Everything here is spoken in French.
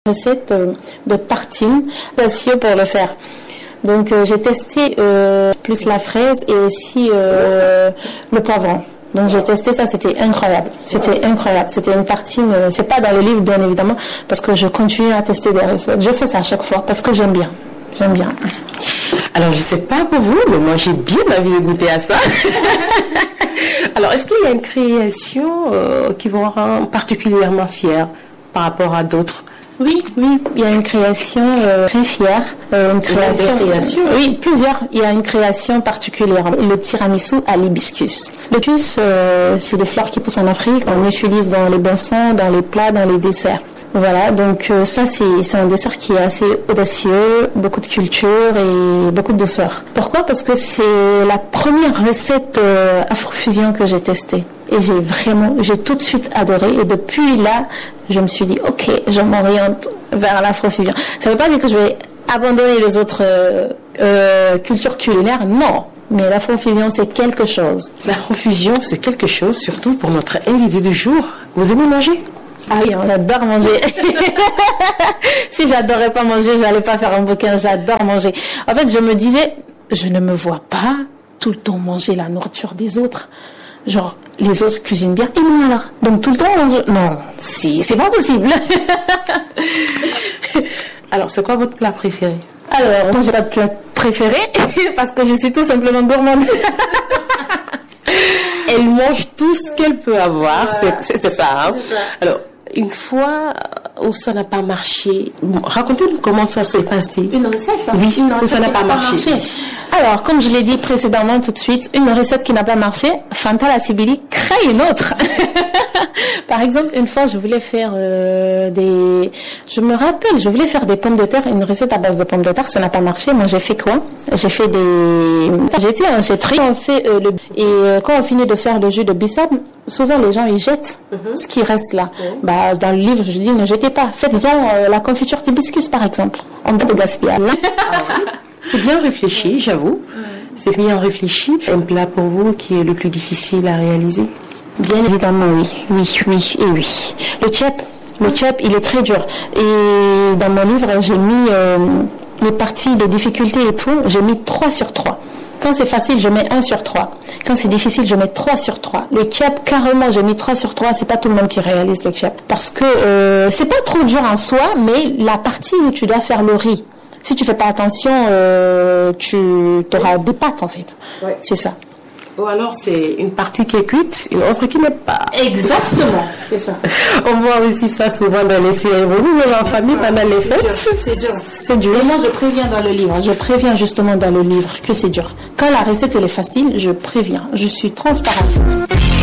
Recette de tartine d'acier pour le faire. Donc j'ai testé plus la fraise et aussi le poivron. Donc j'ai testé ça, c'était incroyable. C'était une tartine, c'est pas dans le livre bien évidemment, parce que je continue à tester des recettes. Je fais ça à chaque fois parce que j'aime bien. Alors je sais pas pour vous, mais moi j'ai bien envie de goûter à ça. Alors est-ce qu'il y a une création qui vous rend particulièrement fière par rapport à d'autres? Oui, il y a une création très fière. Oui, plusieurs. Il y a une création particulière. Le tiramisu à l'hibiscus. L'hibiscus, c'est des fleurs qui poussent en Afrique. On l'utilise dans les boissons, dans les plats, dans les desserts. Voilà, donc ça c'est un dessert qui est assez audacieux, beaucoup de culture et beaucoup de douceur. Pourquoi? Parce que c'est la première recette afrofusion que j'ai testée. Et j'ai tout de suite adoré. Et depuis là, je me suis dit, ok, je m'oriente vers l'afrofusion. Ça ne veut pas dire que je vais abandonner les autres cultures culinaires, non. Mais l'afrofusion, c'est quelque chose. L'afrofusion, c'est quelque chose, surtout pour notre invité du jour. Vous aimez manger? Ah oui, on adore manger. Si j'adorais pas manger, j'allais pas faire un bouquin. J'adore manger. En fait, je me disais, je ne me vois pas tout le temps manger la nourriture des autres. Genre, les autres cuisinent bien. Et moi alors? Donc tout le temps manger? Non, c'est pas possible. Alors, c'est quoi votre plat préféré? Alors, moi j'ai pas de plat préféré parce que je suis tout simplement gourmande. Elle mange tout ce qu'elle peut avoir, voilà. C'est ça, hein? C'est ça. Alors, une fois où ça n'a pas marché, racontez-nous comment ça s'est passé. Une recette, ça? Oui, où ça n'a pas marché. Alors, comme je l'ai dit précédemment tout de suite, une recette qui n'a pas marché, Fanta la Sibili crée une autre. Par exemple, une fois, je voulais faire je voulais faire des pommes de terre, une recette à base de pommes de terre, ça n'a pas marché. Moi, j'ai fait quoi? J'ai fait j'étais en jetterie, on fait quand on finit de faire le jus de bissap, souvent les gens ils jettent ce qui reste là. Bah, dans le livre, je dis ne jetez pas, faites-en la confiture d'hibiscus par exemple. On peut gaspiller. C'est bien réfléchi, j'avoue. C'est bien réfléchi. Un plat pour vous qui est le plus difficile à réaliser? Bien évidemment, oui. Le tchèp, il est très dur. Et dans mon livre, j'ai mis les parties de difficulté et tout, j'ai mis 3 sur 3. Quand c'est facile, je mets 1 sur 3. Quand c'est difficile, je mets 3 sur 3. Le tchèp, carrément, j'ai mis 3 sur 3. C'est pas tout le monde qui réalise le tchèp. Parce que c'est pas trop dur en soi, mais la partie où tu dois faire le riz, si tu fais pas attention, tu auras des pâtes en fait. Ouais. C'est ça. Ou alors c'est une partie qui est cuite, une autre qui n'est pas. Exactement, c'est ça. On voit aussi ça souvent dans les cérémonies, mais en famille pendant les fêtes. C'est dur. C'est dur. Et moi je préviens dans le livre, justement dans le livre que c'est dur. Quand la recette elle est facile, je préviens, je suis transparente.